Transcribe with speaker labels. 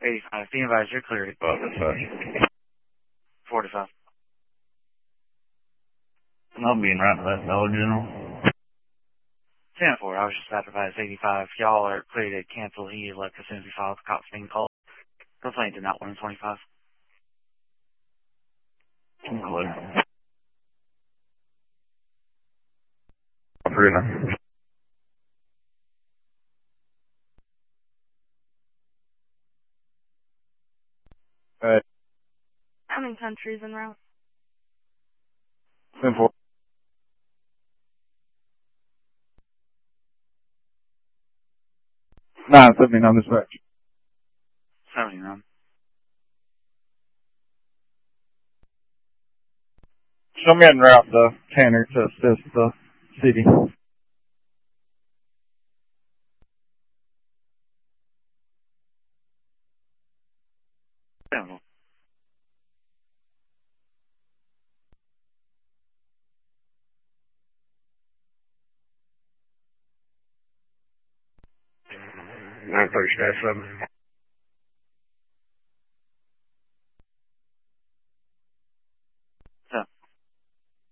Speaker 1: 85. Be advised, you're cleared.
Speaker 2: Dispatch.
Speaker 1: 45.
Speaker 2: I'll be in right to that Dollar General.
Speaker 1: 10-4, I was just about to advise 85. Y'all are clear to cancel the elect as soon as we file the cops being called. Complaint did not 125.
Speaker 2: I'm clear. Operator.
Speaker 3: How many countries en route?
Speaker 2: 10-4. 979 dispatch.
Speaker 1: 79.
Speaker 2: Show me en route to Tanner to assist the city.
Speaker 1: Simple.
Speaker 2: Nine 30 -7.